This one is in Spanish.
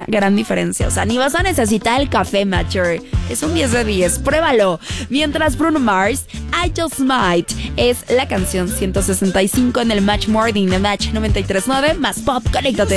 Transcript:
gran diferencia. O sea, ni vas a necesitar el café, Mature. Es un 10 de 10, pruébalo. Mientras Bruno Mars, I Just Might, es la canción 165 en el Match Morning de Match 93.9 más Pop. Conéctate.